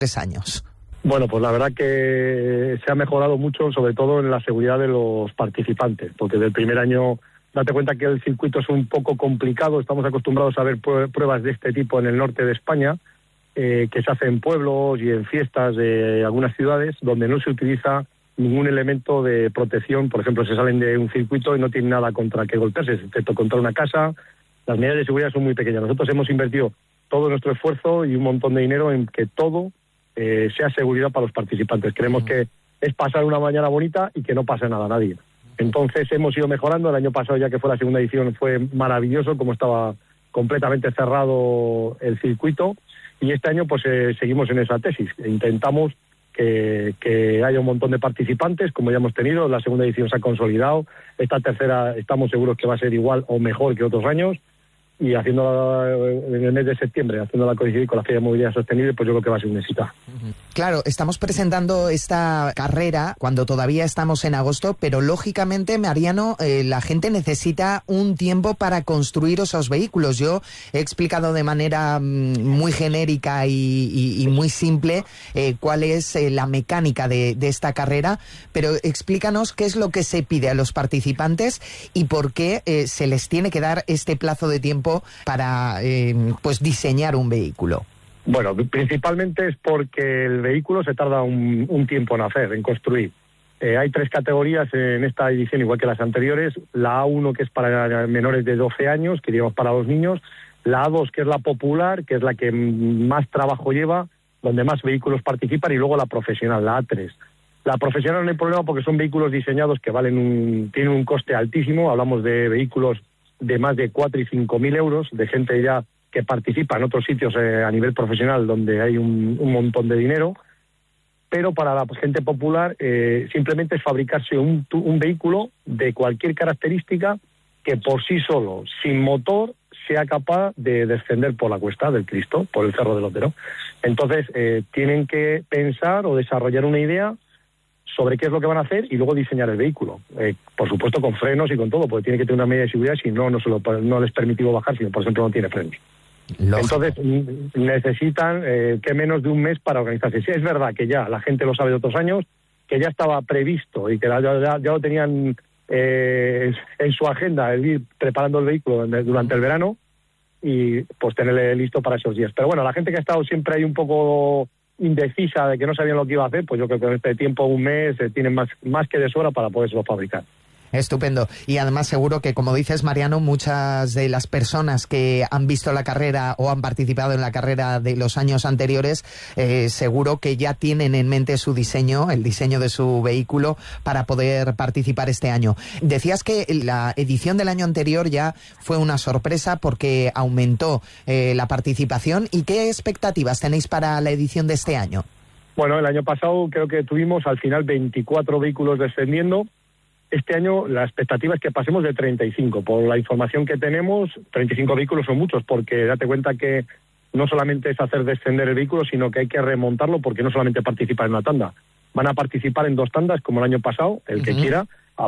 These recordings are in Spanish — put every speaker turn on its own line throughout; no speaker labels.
3 años.
Bueno, pues la verdad que se ha mejorado mucho, sobre todo en la seguridad de los participantes, porque del primer año, date cuenta que el circuito es un poco complicado, estamos acostumbrados a ver pruebas de este tipo en el norte de España, que se hacen en pueblos y en fiestas de algunas ciudades, donde no se utiliza ningún elemento de protección. Por ejemplo, se salen de un circuito y no tienen nada contra que golpearse, excepto contra una casa. Las medidas de seguridad son muy pequeñas. Nosotros hemos invertido todo nuestro esfuerzo y un montón de dinero en que todo sea seguridad para los participantes. Creemos que es pasar una mañana bonita y que no pase nada a nadie. Entonces hemos ido mejorando. El año pasado, ya que fue la segunda edición, fue maravilloso, como estaba completamente cerrado el circuito, y este año pues seguimos en esa tesis. Intentamos que haya un montón de participantes, como ya hemos tenido. La segunda edición se ha consolidado. Esta tercera estamos seguros que va a ser igual o mejor que otros años. Y haciéndola en el mes de septiembre, haciéndola coincidir con la Feria de Movilidad Sostenible, pues yo creo que va a ser un éxito.
Claro, estamos presentando esta carrera cuando todavía estamos en agosto, pero lógicamente, Mariano, la gente necesita un tiempo para construir esos vehículos. Yo he explicado de manera muy genérica y muy simple cuál es la mecánica de esta carrera, pero explícanos qué es lo que se pide a los participantes y por qué se les tiene que dar este plazo de tiempo para pues diseñar un vehículo.
Bueno, principalmente es porque el vehículo se tarda un tiempo en hacer, en construir. Hay 3 categorías en esta edición, igual que las anteriores. La A1, que es para menores de 12 años, que digamos para los niños. La A2, que es la popular, que es la que más trabajo lleva, donde más vehículos participan. Y luego la profesional, la A3. La profesional no hay problema porque son vehículos diseñados que tienen un coste altísimo. Hablamos de vehículos de más de 4 y 5.000 euros, de gente ya que participa en otros sitios a nivel profesional donde hay un montón de dinero. Pero para la gente popular simplemente es fabricarse un vehículo de cualquier característica que por sí solo, sin motor, sea capaz de descender por la cuesta del Cristo, por el Cerro del Otero. Entonces tienen que pensar o desarrollar una idea sobre qué es lo que van a hacer y luego diseñar el vehículo. Por supuesto con frenos y con todo, porque tiene que tener una medida de seguridad, si no, no les permitivo bajar, sino por ejemplo no tiene frenos. Lógico. Entonces necesitan que menos de un mes para organizarse. Sí, es verdad que ya la gente lo sabe de otros años, que ya estaba previsto y que ya lo tenían en su agenda, el ir preparando el vehículo durante el verano y pues tenerle listo para esos días. Pero bueno, la gente que ha estado siempre ahí un poco indecisa de que no sabían lo que iba a hacer, pues yo creo que en este tiempo, un mes, tienen más que de sobra para poderlo fabricar.
Estupendo. Y además seguro que, como dices, Mariano, muchas de las personas que han visto la carrera o han participado en la carrera de los años anteriores, seguro que ya tienen en mente su diseño, el diseño de su vehículo para poder participar este año. Decías que la edición del año anterior ya fue una sorpresa porque aumentó la participación. ¿Y qué expectativas tenéis para la edición de este año?
Bueno, el año pasado creo que tuvimos al final 24 vehículos descendiendo. Este año la expectativa es que pasemos de 35. Por la información que tenemos, 35 vehículos son muchos, porque date cuenta que no solamente es hacer descender el vehículo, sino que hay que remontarlo, porque no solamente participa en una tanda. Van a participar en 2 tandas, como el año pasado, el que quiera.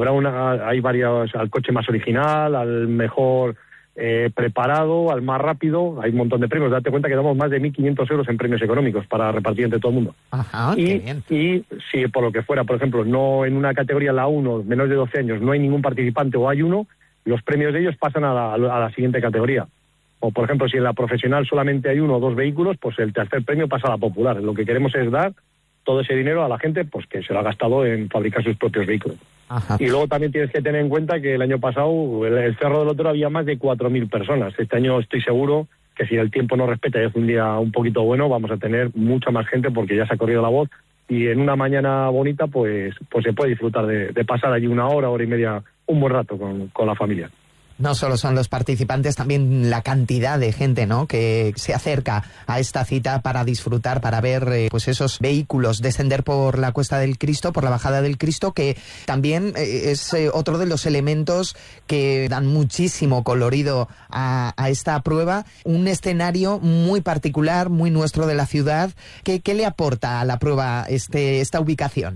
Hay varias, al coche más original, al mejor preparado, al más rápido. Hay un montón de premios. Date cuenta que damos más de 1.500 euros en premios económicos para repartir entre todo el mundo.
Ajá, qué bien.
Y si por lo que fuera, por ejemplo, no en una categoría, la 1, menos de 12 años, no hay ningún participante o hay uno, los premios de ellos pasan a la siguiente categoría. O, por ejemplo, si en la profesional solamente hay 1 o 2 vehículos, pues el tercer premio pasa a la popular. Lo que queremos es dar todo ese dinero a la gente pues que se lo ha gastado en fabricar sus propios vehículos. Ajá. Y luego también tienes que tener en cuenta que el año pasado el Cerro del Otero había más de 4.000 personas. Este año estoy seguro que si el tiempo no respeta y es un día un poquito bueno, vamos a tener mucha más gente porque ya se ha corrido la voz y en una mañana bonita pues se puede disfrutar de pasar allí 1 hora, hora y media, un buen rato con la familia.
No solo son los participantes, también la cantidad de gente, ¿no?, que se acerca a esta cita para disfrutar, para ver pues esos vehículos descender por la Cuesta del Cristo, por la Bajada del Cristo, que también es otro de los elementos que dan muchísimo colorido a esta prueba. Un escenario muy particular, muy nuestro de la ciudad. ¿Qué le aporta a la prueba esta ubicación?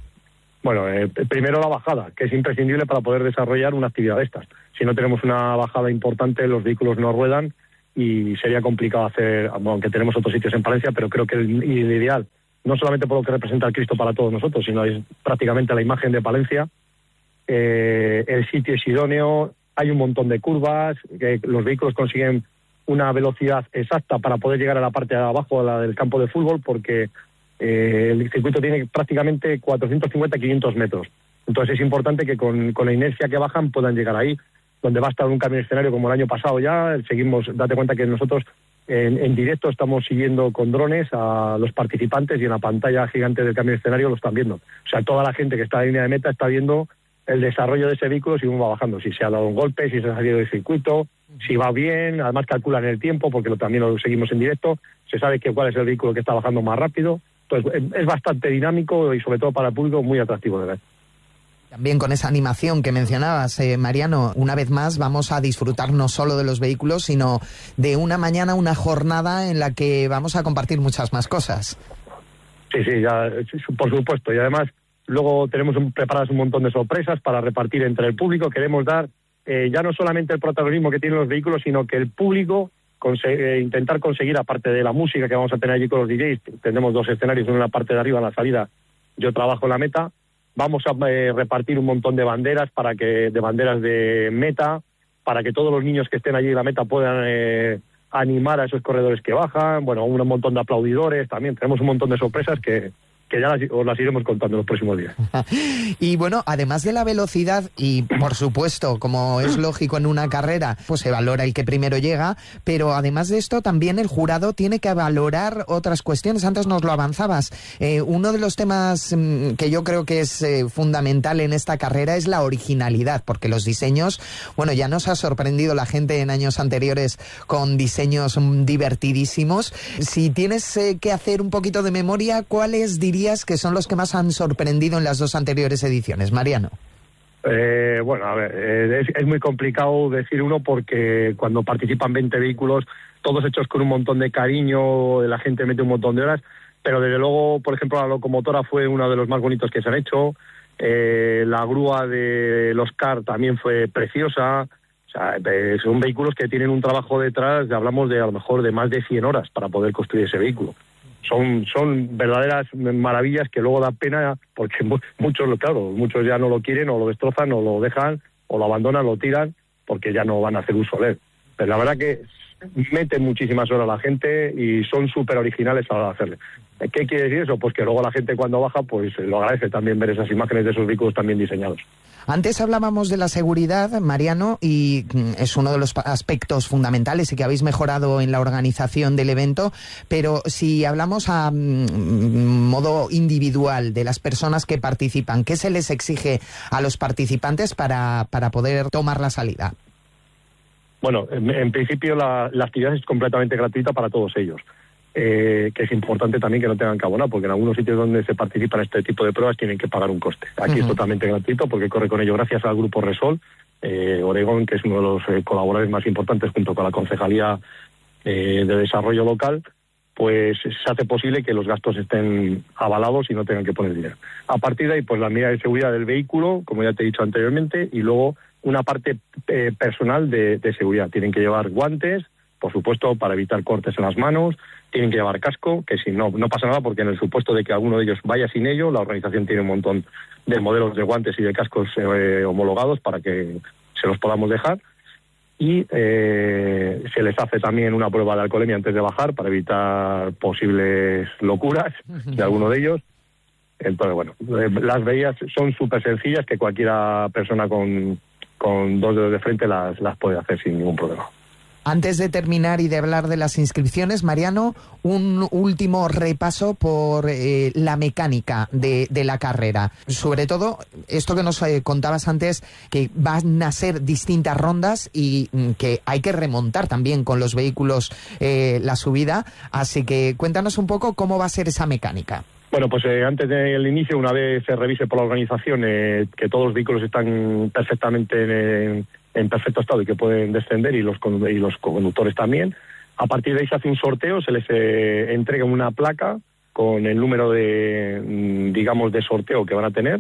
Bueno, primero la bajada, que es imprescindible para poder desarrollar una actividad de estas. Si no tenemos una bajada importante, los vehículos no ruedan y sería complicado hacer, aunque tenemos otros sitios en Palencia, pero creo que el ideal, no solamente por lo que representa el Cristo para todos nosotros, sino es prácticamente la imagen de Palencia. El sitio es idóneo, hay un montón de curvas, que los vehículos consiguen una velocidad exacta para poder llegar a la parte de abajo, la del campo de fútbol, porque el circuito tiene prácticamente 450-500 metros. Entonces es importante que con la inercia que bajan puedan llegar ahí, donde va a estar un camión escenario como el año pasado ya. Seguimos, date cuenta que nosotros en directo estamos siguiendo con drones a los participantes y en la pantalla gigante del camión escenario lo están viendo. O sea, toda la gente que está en la línea de meta está viendo el desarrollo de ese vehículo, si uno va bajando, si se ha dado un golpe, si se ha salido del circuito, si va bien. Además calculan el tiempo porque también lo seguimos en directo, se sabe cuál es el vehículo que está bajando más rápido. Entonces es bastante dinámico y sobre todo para el público muy atractivo de ver.
También con esa animación que mencionabas, Mariano, una vez más vamos a disfrutar no solo de los vehículos, sino de una mañana, una jornada en la que vamos a compartir muchas más cosas.
Sí, ya, por supuesto. Y además luego tenemos preparadas un montón de sorpresas para repartir entre el público. Queremos dar ya no solamente el protagonismo que tienen los vehículos, sino que el público intentar conseguir, aparte de la música que vamos a tener allí con los DJs, tendremos 2 escenarios, uno en la parte de arriba, en la salida, yo trabajo en la meta. Vamos a repartir un montón de banderas de banderas de meta, para que todos los niños que estén allí en la meta puedan animar a esos corredores que bajan. Bueno, un montón de aplaudidores también. Tenemos un montón de sorpresas que ya os las iremos contando en los próximos días.
Y bueno, además de la velocidad y, por supuesto, como es lógico en una carrera, pues se valora el que primero llega, pero además de esto también el jurado tiene que valorar otras cuestiones. Antes nos lo avanzabas. Uno de los temas que yo creo que es fundamental en esta carrera es la originalidad, porque los diseños, bueno, ya nos ha sorprendido la gente en años anteriores con diseños divertidísimos. Si tienes que hacer un poquito de memoria, ¿cuáles dirías que son los que más han sorprendido en las 2 anteriores ediciones, Mariano?
Bueno, a ver, es muy complicado decir uno porque cuando participan 20 vehículos, todos hechos con un montón de cariño, la gente mete un montón de horas, pero desde luego, por ejemplo, la locomotora fue uno de los más bonitos que se han hecho. La grúa de los CAR también fue preciosa. O sea, son vehículos que tienen un trabajo detrás, hablamos de a lo mejor de más de 100 horas para poder construir ese vehículo. Son verdaderas maravillas que luego da pena porque muchos ya no lo quieren o lo destrozan o lo dejan o lo abandonan, lo tiran porque ya no van a hacer uso de él. Pero la verdad que meten muchísimas horas la gente y son súper originales a la hora de hacerle. ¿Qué quiere decir eso? Pues que luego la gente cuando baja pues lo agradece también ver esas imágenes de esos vehículos también diseñados.
Antes hablábamos de la seguridad, Mariano, y es uno de los aspectos fundamentales y que habéis mejorado en la organización del evento, pero si hablamos a modo individual de las personas que participan, ¿qué se les exige a los participantes para poder tomar la salida?
Bueno, en principio la actividad es completamente gratuita para todos ellos. Que es importante también que no tengan que abonar, porque en algunos sitios donde se participa en este tipo de pruebas tienen que pagar un coste. Aquí es totalmente gratuito porque corre con ello gracias al Grupo Resol, Oregón, que es uno de los colaboradores más importantes junto con la Concejalía de Desarrollo Local, pues se hace posible que los gastos estén avalados y no tengan que poner dinero. A partir de ahí, pues la medida de seguridad del vehículo, como ya te he dicho anteriormente, y luego una parte personal de seguridad. Tienen que llevar guantes, por supuesto, para evitar cortes en las manos. Tienen que llevar casco, que si no pasa nada, porque en el supuesto de que alguno de ellos vaya sin ello, la organización tiene un montón de modelos de guantes y de cascos homologados para que se los podamos dejar. Y se les hace también una prueba de alcoholemia antes de bajar para evitar posibles locuras de alguno de ellos. Entonces, bueno, las medidas son súper sencillas que cualquiera persona con 2 dedos de frente las puede hacer sin ningún problema.
Antes de terminar y de hablar de las inscripciones, Mariano, un último repaso por la mecánica de la carrera. Sobre todo, esto que nos contabas antes, que van a ser distintas rondas y que hay que remontar también con los vehículos la subida. Así que cuéntanos un poco cómo va a ser esa mecánica.
Bueno, pues antes del inicio, una vez se revise por la organización que todos los vehículos están perfectamente en perfecto estado y que pueden descender y los conductores también. A partir de ahí se hace un sorteo, se les entrega una placa con el número de sorteo que van a tener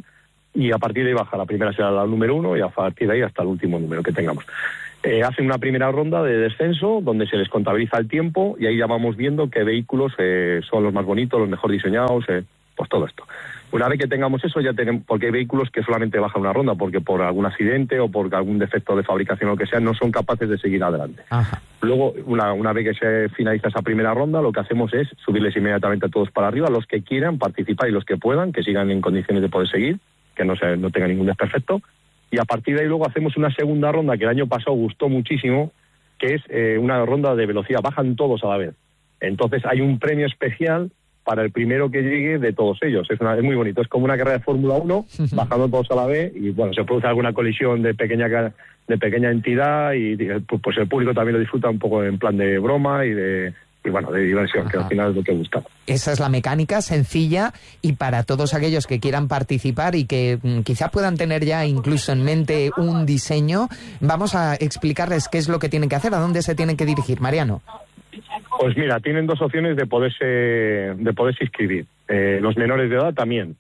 y a partir de ahí baja. La primera será la número 1 y a partir de ahí hasta el último número que tengamos. Hacen una primera ronda de descenso donde se les contabiliza el tiempo y ahí ya vamos viendo qué vehículos son los más bonitos, los mejor diseñados, pues todo esto. Una vez que tengamos eso, ya tenemos, porque hay vehículos que solamente bajan una ronda, porque por algún accidente o por algún defecto de fabricación o lo que sea, no son capaces de seguir adelante. Ajá. Luego, una vez que se finaliza esa primera ronda, lo que hacemos es subirles inmediatamente a todos para arriba, los que quieran participar y los que puedan, que sigan en condiciones de poder seguir, que no tengan ningún desperfecto. Y a partir de ahí luego hacemos una segunda ronda que el año pasado gustó muchísimo, que es una ronda de velocidad, bajan todos a la vez. Entonces hay un premio especial para el primero que llegue de todos ellos. Es muy bonito, es como una carrera de Fórmula 1, bajando todos a la vez, y bueno, se produce alguna colisión de pequeña entidad, y pues el público también lo disfruta un poco en plan de broma y de diversión, que al final es lo que gusta.
Esa es la mecánica sencilla, y para todos aquellos que quieran participar y que quizás puedan tener ya incluso en mente un diseño, vamos a explicarles qué es lo que tienen que hacer, a dónde se tienen que dirigir. Mariano.
Pues mira, tienen dos opciones de poderse inscribir. Los menores de edad también,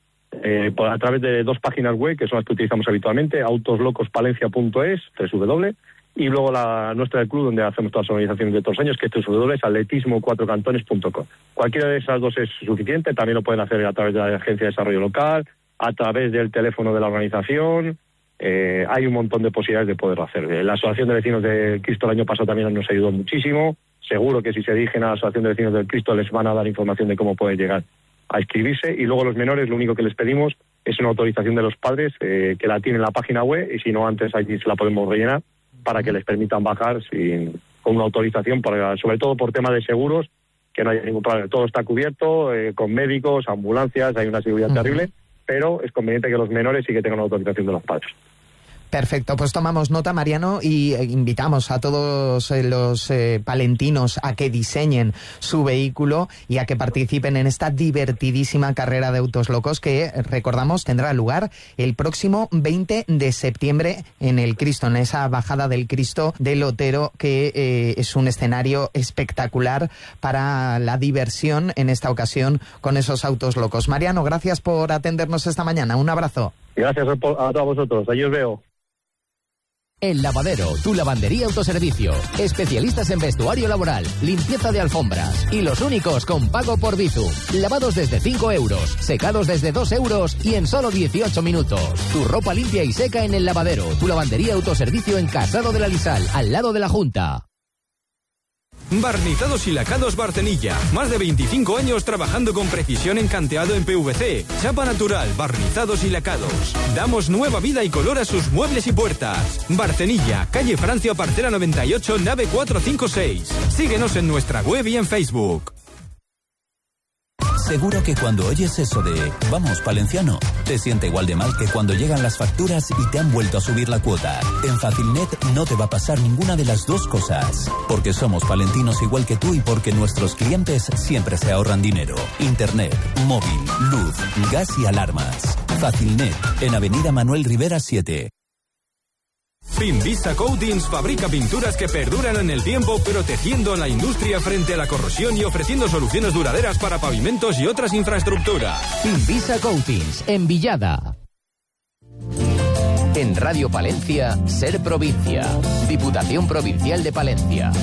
a través de dos páginas web, que son las que utilizamos habitualmente, autoslocospalencia.es, www, y luego la nuestra del club, donde hacemos todas las organizaciones de todos los años, que es www.atletismo4cantones.com. Cualquiera de esas dos es suficiente, también lo pueden hacer a través de la Agencia de Desarrollo Local, a través del teléfono de la organización. Hay un montón de posibilidades de poderlo hacer. La Asociación de Vecinos del Cristo el año pasado también nos ayudó muchísimo. Seguro que si se dirigen a la Asociación de Vecinos del Cristo les van a dar información de cómo pueden llegar a inscribirse. Y luego los menores, lo único que les pedimos es una autorización de los padres, que la tienen en la página web, y si no antes allí se la podemos rellenar para que les permitan bajar con una autorización, sobre todo por tema de seguros, que no haya ningún problema. Todo está cubierto, con médicos, ambulancias, hay una seguridad terrible, pero es conveniente que los menores sí que tengan una autorización de los padres.
Perfecto, pues tomamos nota, Mariano, y invitamos a todos los palentinos a que diseñen su vehículo y a que participen en esta divertidísima carrera de autos locos que, recordamos, tendrá lugar el próximo 20 de septiembre en el Cristo, en esa bajada del Cristo del Otero, que es un escenario espectacular para la diversión en esta ocasión con esos autos locos. Mariano, gracias por atendernos esta mañana. Un abrazo.
Gracias a todos vosotros. Allí os veo.
El Lavadero, tu lavandería autoservicio. Especialistas en vestuario laboral, limpieza de alfombras y los únicos con pago por Bizum. Lavados desde 5 euros, secados desde 2 euros y en solo 18 minutos. Tu ropa limpia y seca en El Lavadero, tu lavandería autoservicio en Casado de la Lisal, al lado de la Junta.
Barnizados y lacados Barcenilla. Más de 25 años trabajando con precisión en canteado en PVC. Chapa natural, barnizados y lacados. Damos nueva vida y color a sus muebles y puertas. Barcenilla, calle Francia Parcera 98, nave 456. Síguenos en nuestra web y en Facebook.
Seguro que cuando oyes eso de «Vamos, Palenciano», te siente igual de mal que cuando llegan las facturas y te han vuelto a subir la cuota. En Facilnet no te va a pasar ninguna de las dos cosas. Porque somos palentinos igual que tú y porque nuestros clientes siempre se ahorran dinero. Internet, móvil, luz, gas y alarmas. Facilnet, en Avenida Manuel Rivera 7.
Finvisa Coatings fabrica pinturas que perduran en el tiempo, protegiendo a la industria frente a la corrosión y ofreciendo soluciones duraderas para pavimentos y otras infraestructuras.
Finvisa Coatings, en Villada. En Radio Palencia, Ser Provincia. Diputación Provincial de Palencia.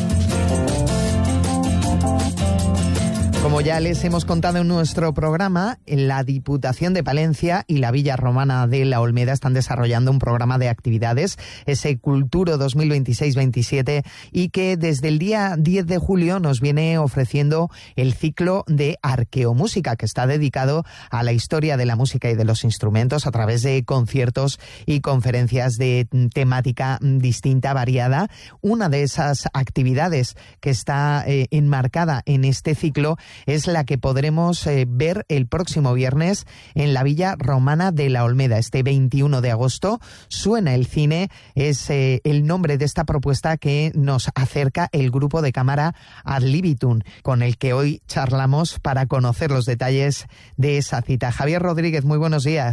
Como ya les hemos contado en nuestro programa, la Diputación de Palencia y la Villa Romana de la Olmeda están desarrollando un programa de actividades, ese Culturo 2026-27, y que desde el día 10 de julio nos viene ofreciendo el ciclo de arqueomúsica, que está dedicado a la historia de la música y de los instrumentos a través de conciertos y conferencias de temática distinta, variada. Una de esas actividades que está enmarcada en este ciclo es la que podremos ver el próximo viernes en la Villa Romana de la Olmeda. Este 21 de agosto suena el cine, es el nombre de esta propuesta que nos acerca el grupo de cámara Ad Libitum, con el que hoy charlamos para conocer los detalles de esa cita. Javier Rodríguez, muy buenos días.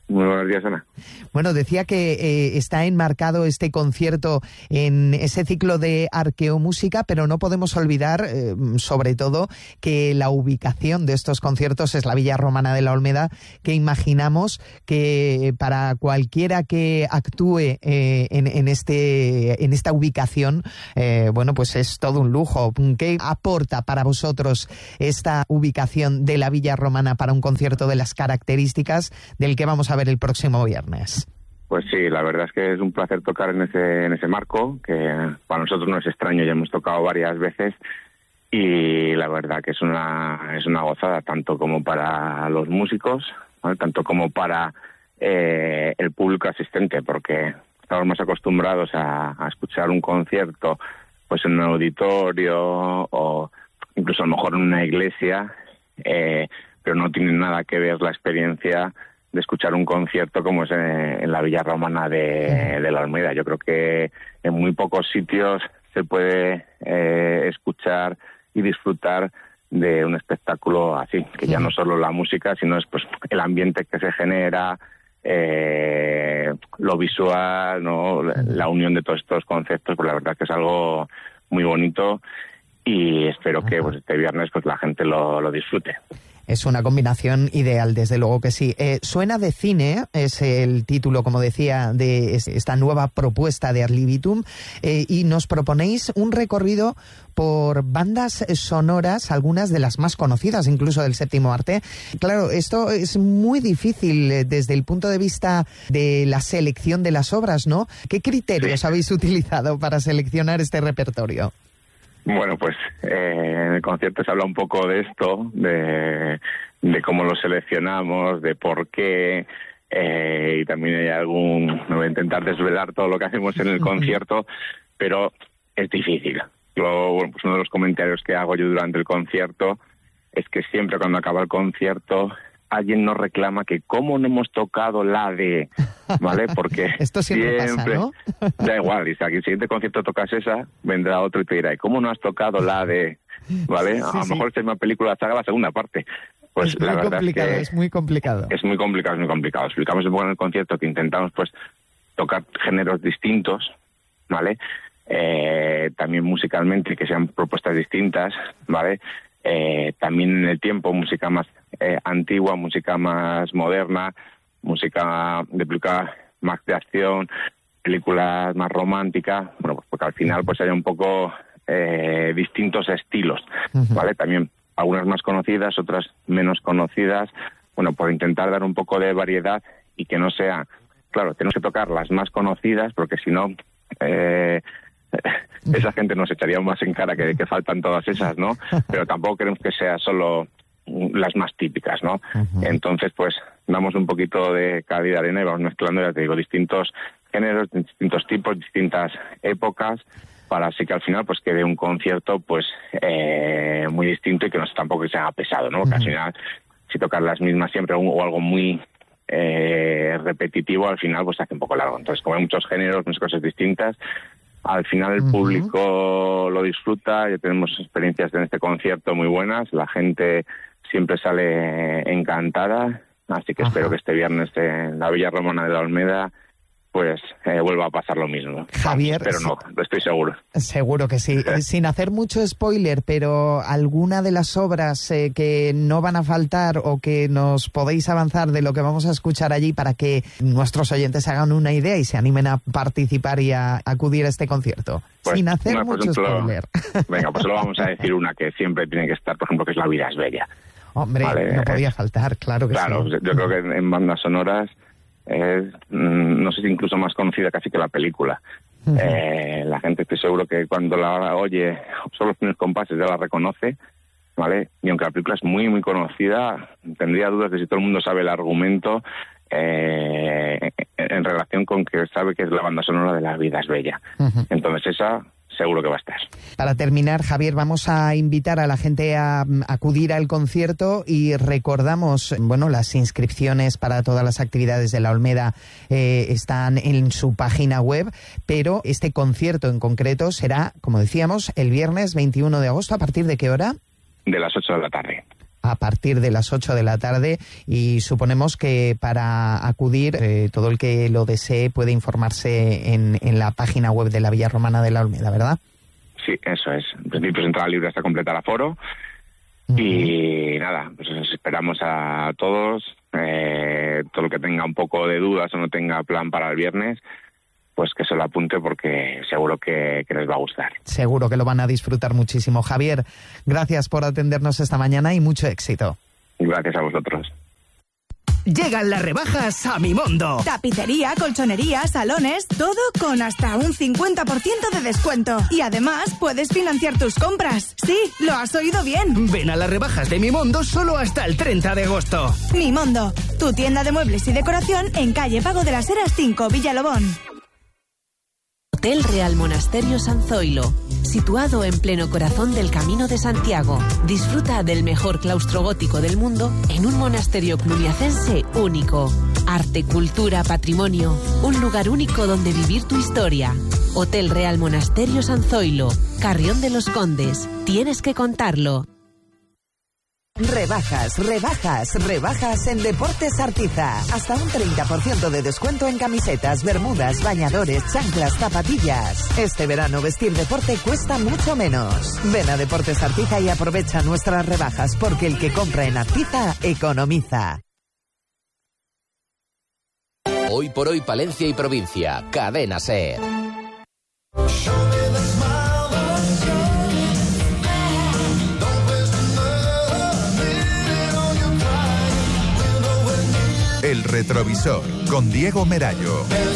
Muy buenos días, Ana.
Bueno, decía que está enmarcado este concierto en ese ciclo de arqueomúsica, pero no podemos olvidar, sobre todo, que la ubicación de estos conciertos es la Villa Romana de la Olmeda, que imaginamos que para cualquiera que actúe en esta ubicación, bueno, pues es todo un lujo. ¿Qué aporta para vosotros esta ubicación de la Villa Romana para un concierto de las características del que vamos a ver el próximo viernes?
Pues sí, la verdad es que es un placer tocar en ese marco, que para nosotros no es extraño, ya hemos tocado varias veces, y la verdad que es una gozada, tanto como para los músicos, ¿vale? Tanto como para el público asistente, porque estamos más acostumbrados a escuchar un concierto pues en un auditorio o incluso a lo mejor en una iglesia, pero no tiene nada que ver la experiencia de escuchar un concierto como es en la Villa Romana de la Olmeda. Yo creo que en muy pocos sitios se puede escuchar y disfrutar de un espectáculo así, que ya no solo la música, sino es pues el ambiente que se genera, lo visual, ¿no? La unión de todos estos conceptos, pues la verdad que es algo muy bonito, y espero que pues este viernes pues la gente lo disfrute.
Es una combinación ideal, desde luego que sí. Suena de cine, es el título, como decía, de esta nueva propuesta de Ad Libitum, y nos proponéis un recorrido por bandas sonoras, algunas de las más conocidas, incluso del séptimo arte. Claro, esto es muy difícil desde el punto de vista de la selección de las obras, ¿no? ¿Qué criterios habéis utilizado para seleccionar este repertorio?
Bueno, pues en el concierto se habla un poco de esto, de cómo lo seleccionamos, de por qué, y también hay no voy a intentar desvelar todo lo que hacemos en el concierto, pero es difícil. Bueno, pues uno de los comentarios que hago yo durante el concierto es que siempre cuando acaba el concierto alguien nos reclama que cómo no hemos tocado la de, ¿vale? Porque
esto siempre pasa, ¿no?
Da igual, y si el siguiente concierto tocas esa, vendrá otro y te dirá, ¿y cómo no has tocado la de, ¿vale? A lo mejor esta misma película saga la segunda parte. Pues
es muy complicado, es muy complicado.
Es muy complicado. Explicamos un poco en el concierto que intentamos pues tocar géneros distintos, ¿vale? También musicalmente, que sean propuestas distintas, ¿vale? También en el tiempo, música más antigua, música más moderna, música de película más de acción, películas más románticas, bueno, pues porque al final pues haya un poco distintos estilos, ¿vale? También algunas más conocidas, otras menos conocidas, bueno, por intentar dar un poco de variedad y que no sea, claro, tenemos que tocar las más conocidas, porque si no esa gente nos echaría más en cara que faltan todas esas, ¿no? Pero tampoco queremos que sea solo las más típicas, ¿no? Entonces, pues, damos un poquito de calidad de arena y vamos mezclando, ya te digo, distintos géneros, distintos tipos, distintas épocas, para así que al final, pues, quede un concierto, pues, muy distinto y que no tampoco sea pesado, ¿no? Porque al final, si tocas las mismas siempre o algo muy repetitivo, al final, pues, se hace un poco largo. Entonces, como hay muchos géneros, muchas cosas distintas, al final el público lo disfruta. Ya tenemos experiencias en este concierto muy buenas, la gente siempre sale encantada, así que espero que este viernes en la Villa Romana de la Olmeda pues vuelva a pasar lo mismo.
Javier,
pero no, estoy seguro.
Seguro que sí. Sin hacer mucho spoiler, pero alguna de las obras que no van a faltar o que nos podéis avanzar de lo que vamos a escuchar allí para que nuestros oyentes hagan una idea y se animen a participar y a acudir a este concierto.
Pues,
sin hacer mucho spoiler.
Venga, pues solo vamos a decir una que siempre tiene que estar, por ejemplo, que es La vida es bella.
Hombre, vale, no podía faltar, claro que sí.
Claro, yo creo que en bandas sonoras no sé si incluso más conocida casi que la película. La gente, estoy seguro que cuando la oye, solo los primeros compases ya la reconoce, ¿vale? Y aunque la película es muy, muy conocida, tendría dudas de si todo el mundo sabe el argumento en relación con que sabe que es la banda sonora de La vida es bella. Entonces esa seguro que va a estar.
Para terminar, Javier, vamos a invitar a la gente a acudir al concierto y recordamos, bueno, las inscripciones para todas las actividades de la Olmeda están en su página web, pero este concierto en concreto será, como decíamos, el viernes 21 de agosto. ¿A partir de qué hora?
De las 8 de la tarde.
a partir de las 8 de la tarde y suponemos que para acudir todo el que lo desee puede informarse en la página web de la Villa Romana de la Olmeda, ¿verdad?
Sí, eso es. En principio es entrada libre hasta completar aforo. Y nada, pues os esperamos a todos. Todo el que tenga un poco de dudas o no tenga plan para el viernes, pues que se lo apunte porque seguro que les va a gustar.
Seguro que lo van a disfrutar muchísimo. Javier, gracias por atendernos esta mañana y mucho éxito.
Gracias a vosotros.
Llegan las rebajas a Mimondo.
Tapicería, colchonería, salones, todo con hasta un 50% de descuento. Y además puedes financiar tus compras. Sí, lo has oído bien.
Ven a las rebajas de Mimondo solo hasta el 30 de agosto.
Mimondo, tu tienda de muebles y decoración en calle Pago de las Heras 5, Villalobón.
Hotel Real Monasterio San Zoilo, situado en pleno corazón del Camino de Santiago. Disfruta del mejor claustro gótico del mundo en un monasterio cluniacense único. Arte, cultura, patrimonio, un lugar único donde vivir tu historia. Hotel Real Monasterio San Zoilo, Carrión de los Condes. Tienes que contarlo.
Rebajas, rebajas, rebajas en Deportes Artiza. Hasta un 30% de descuento en camisetas, bermudas, bañadores, chanclas, zapatillas. Este verano vestir deporte cuesta mucho menos. Ven a Deportes Artiza y aprovecha nuestras rebajas porque el que compra en Artiza economiza.
Hoy por hoy Palencia y provincia. Cadena SER.
El retrovisor con Diego Merayo.